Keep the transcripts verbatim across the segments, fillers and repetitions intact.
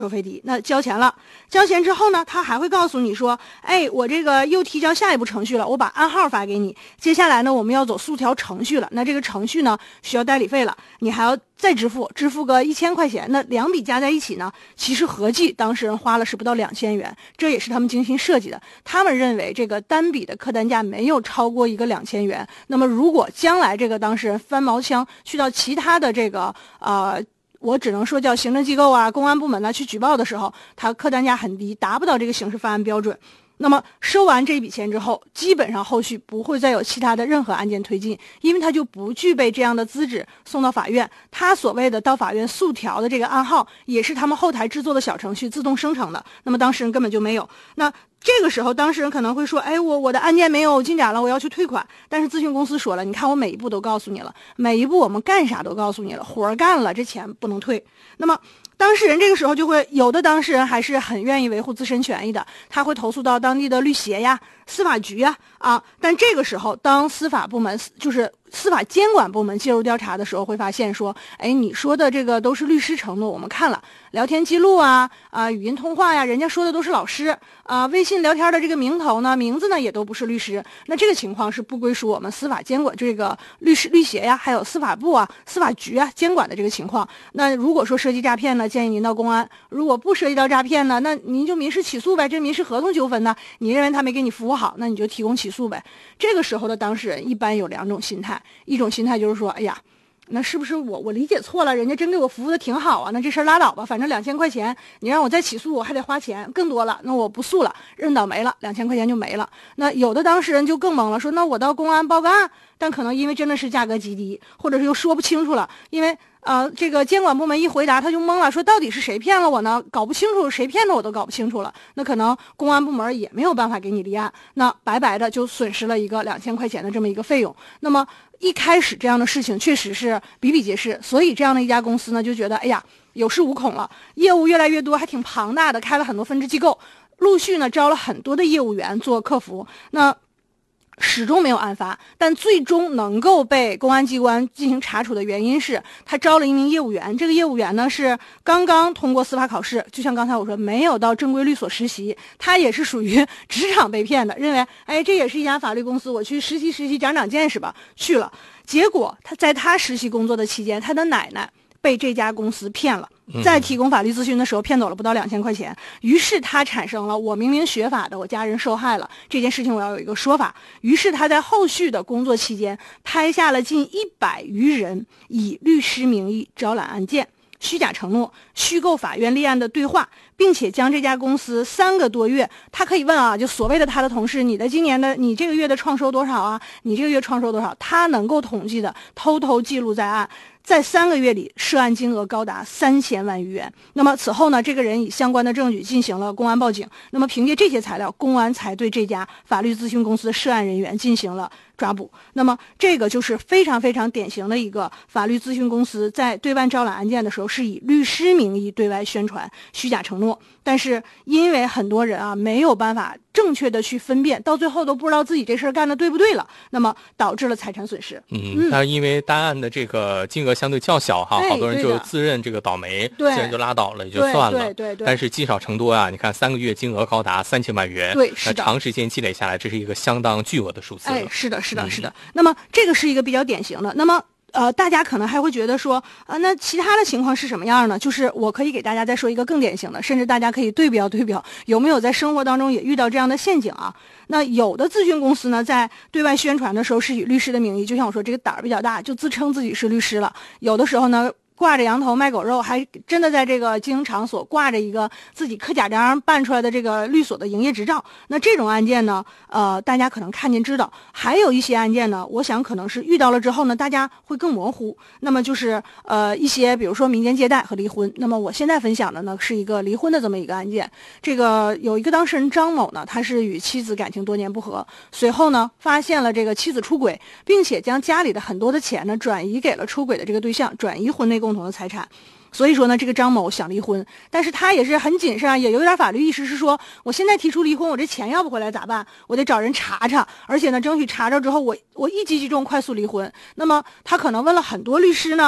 收费低，那交钱了，交钱之后呢，他还会告诉你说，哎，我这个又提交下一步程序了，我把暗号发给你，接下来呢，我们要走速条程序了，那这个程序呢，需要代理费了，你还要再支付，支付个一千块钱，那两笔加在一起呢，其实合计当事人花了是不到两千元，这也是他们精心设计的，他们认为这个单笔的客单价没有超过一个两千元，那么如果将来这个当事人翻毛腔去到其他的这个呃。我只能说叫行政机构啊、公安部门呢去举报的时候，它客单价很低，达不到这个刑事犯案标准。那么收完这笔钱之后，基本上后续不会再有其他的任何案件推进，因为他就不具备这样的资质送到法院。他所谓的到法院速条的这个暗号，也是他们后台制作的小程序自动生成的，那么当事人根本就没有。那这个时候当事人可能会说，哎，我我的案件没有进展了，我要去退款。但是咨询公司说了，你看我每一步都告诉你了，每一步我们干啥都告诉你了，活干了，这钱不能退。那么当事人这个时候就会，有的当事人还是很愿意维护自身权益的，他会投诉到当地的律协呀、司法局呀啊。但这个时候，当司法部门就是司法监管部门介入调查的时候，会发现说，哎，你说的这个都是律师承诺，我们看了聊天记录啊啊，语音通话呀，人家说的都是老师啊，微信聊天的这个名头呢、名字呢也都不是律师，那这个情况是不归属我们司法监管这个律师律协呀，还有司法部啊、司法局啊监管的这个情况。那如果说涉及诈骗呢，建议您到公安；如果不涉及到诈骗呢，那您就民事起诉呗，这民事合同纠纷呢，你认为他没给你服务好，那你就提供起诉呗。这个时候的当事人一般有两种心态，一种心态就是说，哎呀，那是不是我我理解错了？人家真给我服务的挺好啊，那这事儿拉倒吧，反正两千块钱，你让我再起诉，我还得花钱更多了，那我不诉了，认倒霉了，两千块钱就没了。那有的当事人就更懵了，说那我到公安报个案，但可能因为真的是价格极低，或者是又说不清楚了，因为呃这个监管部门一回答他就懵了，说到底是谁骗了我呢？搞不清楚谁骗的我都搞不清楚了。那可能公安部门也没有办法给你立案，那白白的就损失了一个两千块钱的这么一个费用。那么一开始这样的事情确实是比比皆是，所以这样的一家公司呢就觉得，哎呀，有恃无恐了，业务越来越多，还挺庞大的，开了很多分支机构，陆续呢招了很多的业务员做客服。那始终没有案发，但最终能够被公安机关进行查处的原因是他招了一名业务员，这个业务员呢是刚刚通过司法考试，就像刚才我说没有到正规律所实习，他也是属于职场被骗的，认为哎这也是一家法律公司，我去实习实习长长见识吧，去了，结果他在他实习工作的期间，他的奶奶被这家公司骗了，在提供法律咨询的时候骗走了不到两千块钱，于是他产生了我明明学法的，我家人受害了这件事情，我要有一个说法。于是他在后续的工作期间拍下了近一百余人以律师名义招揽案件，虚假承诺，虚构法院立案的对话，并且将这家公司三个多月，他可以问啊，就所谓的他的同事，你的今年的你这个月的创收多少啊？你这个月创收多少？他能够统计的偷偷记录在案。在三个月里，涉案金额高达三千万余元。那么此后呢，这个人以相关的证据进行了公安报警。那么凭借这些材料，公安才对这家法律咨询公司的涉案人员进行了抓捕。那么这个就是非常非常典型的一个法律咨询公司在对外招揽案件的时候，是以律师名义对外宣传虚假承诺。但是因为很多人啊没有办法正确的去分辨，到最后都不知道自己这事儿干的对不对了，那么导致了财产损失。 嗯，那因为单案的这个金额相对较小哈， 哎、 好多人就自认这个倒霉，自认就拉倒了，也就算了。 对对对对。 但是积少成多啊，你看三个月金额高达三千万元， 对，是的。 那长时间积累下来，这是一个相当巨额的数字。 哎，是的，是的，是的。嗯、那么这个是一个比较典型的。那么。呃，大家可能还会觉得说，呃，那其他的情况是什么样呢？就是我可以给大家再说一个更典型的，甚至大家可以对标对标，有没有在生活当中也遇到这样的陷阱啊？那有的咨询公司呢，在对外宣传的时候是以律师的名义，就像我说，这个胆儿比较大，就自称自己是律师了。有的时候呢，挂着羊头卖狗肉，还真的在这个经营场所挂着一个自己刻假章办出来的这个律所的营业执照。那这种案件呢，呃，大家可能看见知道。还有一些案件呢，我想可能是遇到了之后呢，大家会更模糊。那么就是呃一些比如说民间借贷和离婚。那么我现在分享的呢是一个离婚的这么一个案件。这个有一个当事人张某呢，他是与妻子感情多年不和，随后呢发现了这个妻子出轨，并且将家里的很多的钱呢转移给了出轨的这个对象，转移婚内共同的财产。所以说呢，这个张某想离婚，但是他也是很谨慎，也有点法律意识，是说我现在提出离婚，我这钱要不回来咋办？我得找人查查，而且呢，争取查着之后，我我一击即中，快速离婚。那么他可能问了很多律师呢，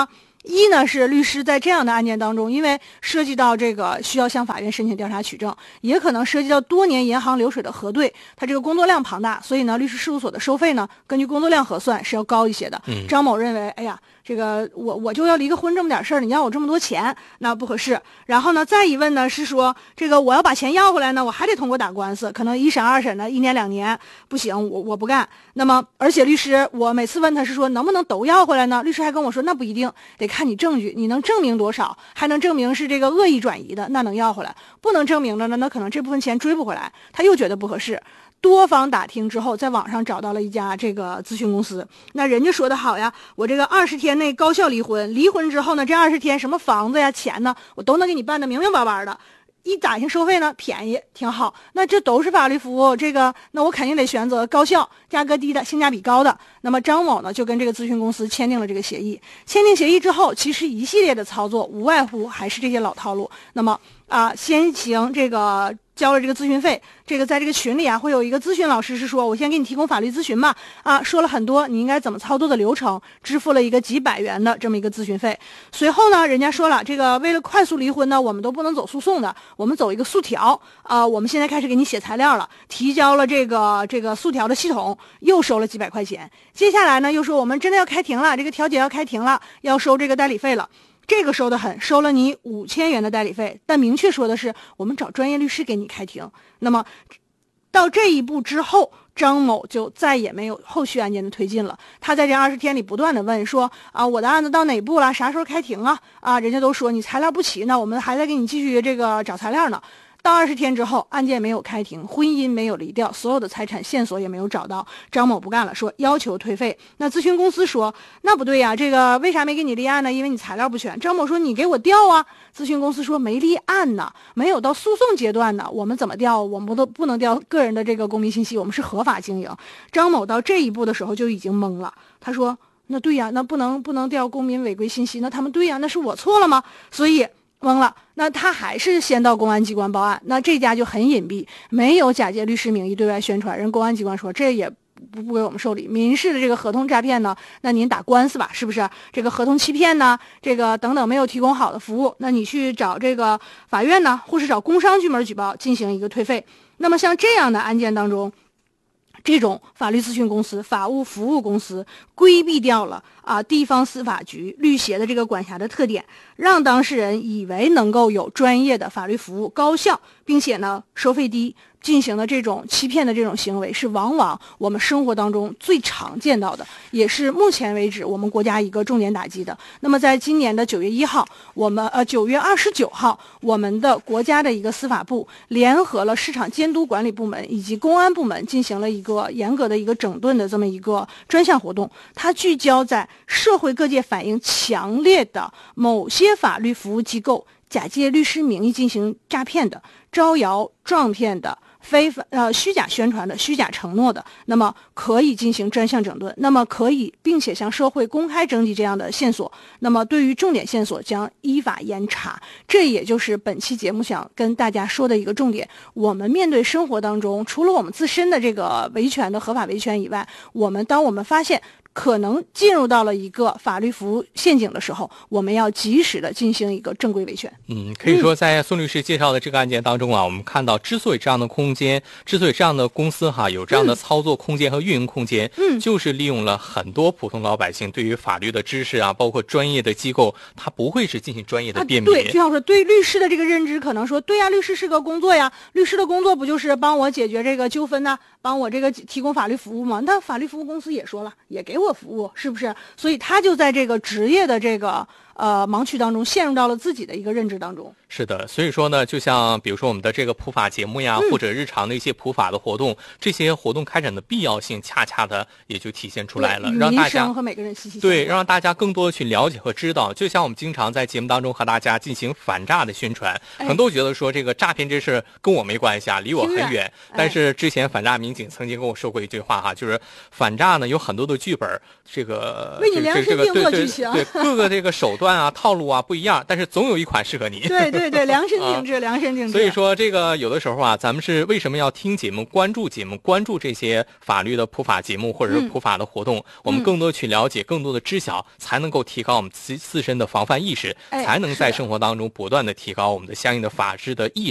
一呢是律师在这样的案件当中，因为涉及到这个需要向法院申请调查取证，也可能涉及到多年银行流水的核对，它这个工作量庞大，所以呢律师事务所的收费呢根据工作量核算是要高一些的。 嗯、 张某认为，哎呀，这个我我就要离个婚这么点事儿，你要我这么多钱，那不合适。然后呢再一问呢是说，这个我要把钱要回来呢，我还得通过打官司，可能一审二审的一年两年不行，我我不干。那么而且律师我每次问他是说能不能都要回来呢，律师还跟我说那不一定，得看你证据，你能证明多少，还能证明是这个恶意转移的，那能要回来；不能证明的呢，那可能这部分钱追不回来。他又觉得不合适，多方打听之后，在网上找到了一家这个咨询公司。那人家说的好呀，我这个二十天内高效离婚，离婚之后呢，这二十天什么房子呀、钱呢，我都能给你办得明明白白的。一打听收费呢，便宜，挺好。那这都是法律服务，这个那我肯定得选择高效、价格低的、性价比高的。那么张某呢，就跟这个咨询公司签订了这个协议。签订协议之后，其实一系列的操作无外乎还是这些老套路。那么啊，先行这个交了这个咨询费，这个在这个群里啊，会有一个咨询老师是说，我先给你提供法律咨询嘛，啊，说了很多你应该怎么操作的流程，支付了一个几百元的这么一个咨询费。随后呢，人家说了，这个为了快速离婚呢，我们都不能走诉讼的，我们走一个诉条啊，我们现在开始给你写材料了，提交了这个这个诉条的系统，又收了几百块钱。接下来呢，又说我们真的要开庭了，这个调解要开庭了，要收这个代理费了。这个收得很，收了你五千元的代理费，但明确说的是我们找专业律师给你开庭。那么到这一步之后，张某就再也没有后续案件的推进了。他在这二十天里不断的问说啊，我的案子到哪步了？啥时候开庭啊？啊，人家都说你材料不齐呢，我们还在给你继续这个找材料呢。到二十天之后，案件没有开庭，婚姻没有离掉，所有的财产线索也没有找到，张某不干了，说要求退费。那咨询公司说那不对呀，这个为啥没给你立案呢？因为你材料不全。张某说你给我调啊。咨询公司说没立案呢，没有到诉讼阶段呢，我们怎么调？我们不都不能调个人的这个公民信息，我们是合法经营。张某到这一步的时候就已经懵了，他说那对呀，那不能不能调公民违规信息，那他们对呀，那是我错了吗？所以懵了，那他还是先到公安机关报案。那这家就很隐蔽，没有假借律师名义对外宣传。人公安机关说这也不不给我们受理。民事的这个合同诈骗呢，那您打官司吧，是不是？这个合同欺骗呢，这个等等没有提供好的服务，那你去找这个法院呢，或是找工商局门举报进行一个退费。那么像这样的案件当中，这种法律咨询公司、法务服务公司规避掉了啊地方司法局律协的这个管辖的特点，让当事人以为能够有专业的法律服务，高效，并且呢收费低，进行的这种欺骗的这种行为，是往往我们生活当中最常见到的，也是目前为止我们国家一个重点打击的。那么在今年的九月一号，我们呃九月二十九号，我们的国家的一个司法部联合了市场监督管理部门以及公安部门，进行了一个严格的一个整顿的这么一个专项活动。它聚焦在社会各界反映强烈的某些法律服务机构假借律师名义进行诈骗的、招摇撞骗的、非法呃虚假宣传的、虚假承诺的，那么可以进行专项整顿，那么可以并且向社会公开征集这样的线索，那么对于重点线索将依法严查。这也就是本期节目想跟大家说的一个重点。我们面对生活当中，除了我们自身的这个维权的合法维权以外，我们当我们发现可能进入到了一个法律服务陷阱的时候，我们要及时的进行一个正规维权。 嗯，可以说在宋律师介绍的这个案件当中啊，嗯、我们看到之所以这样的空间，之所以这样的公司哈有这样的操作空间和运营空间，嗯，就是利用了很多普通老百姓对于法律的知识啊，包括专业的机构，他不会是进行专业的辨别。 啊、对，就像说对律师的这个认知，可能说对呀，律师是个工作呀，律师的工作不就是帮我解决这个纠纷呢，帮我这个提供法律服务吗？那法律服务公司也说了，也给我服务，是不是？所以他就在这个职业的这个呃盲区当中陷入到了自己的一个认知当中。 是的，所以说呢，就像比如说我们的这个普法节目呀、嗯、或者日常的一些普法的活动，这些活动开展的必要性恰恰的也就体现出来了，让大家和每个人息息相关， 对，让大家更多的去了解和知道。就像我们经常在节目当中和大家进行反诈的宣传，哎、很多觉得说这个诈骗这事跟我没关系啊，离我很远。哎、但是之前反诈民警曾经跟我说过一句话哈，就是反诈呢有很多的剧本，这个为你量身定做剧情， 对各个这个手段。 段啊、套路啊不一样，但是总有一款适合你。 对对对，量身定制，啊、量身定制。 所以说，这个有的时候啊，咱们是为什么要听节目、关注节目、关注这些法律的普法节目或者是普法的活动？嗯、我们更多去了解、更多的知晓，才能够提高我们自自身的防范意识， 哎、 才能在生活当中不断的提高我们的相应的法治的意识。